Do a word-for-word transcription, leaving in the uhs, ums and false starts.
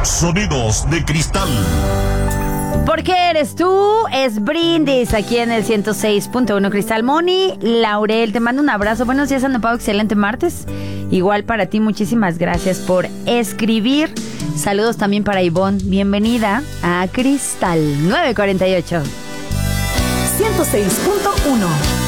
Sonidos de cristal. Porque eres tú, es Brindis aquí en el ciento seis punto uno Cristal. Moni, Laurel, te mando un abrazo. Buenos días, Ana Pau, excelente martes. Igual para ti, muchísimas gracias por escribir. Saludos también para Ivonne. Bienvenida a Cristal nueve cuarenta y ocho. ciento seis punto uno.